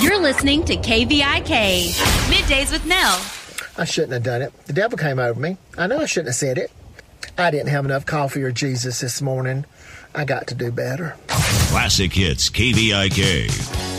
You're listening to KVIK, Middays with Nell. I shouldn't have done it. The devil came over me. I know I shouldn't have said it. I didn't have enough coffee or Jesus this morning. I got to do better. Classic Hits KVIK.